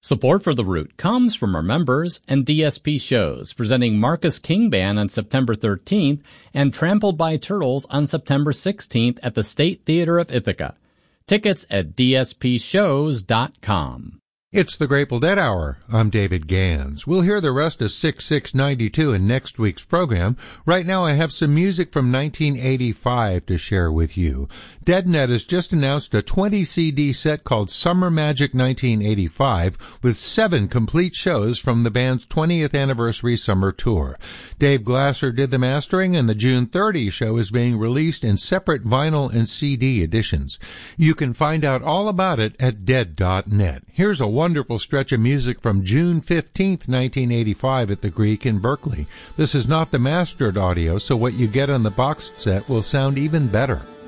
Support for The Root comes from our members and DSP shows, presenting Marcus King Band on September 13th and Trampled by Turtles on September 16th at the State Theater of Ithaca. Tickets at dspshows.com. It's the Grateful Dead Hour. I'm David Gans. We'll hear the rest of 6692 in next week's program. Right now I have some music from 1985 to share with you. DeadNet has just announced a 20-CD set called Summer Magic 1985 with 7 complete shows from the band's 20th anniversary summer tour. Dave Glasser did the mastering, and the June 30 show is being released in separate vinyl and CD editions. You can find out all about it at dead.net. Here's a wonderful stretch of music from June 15th, 1985 at the Greek in Berkeley. This is not the mastered audio, so what you get on the boxed set will sound even better.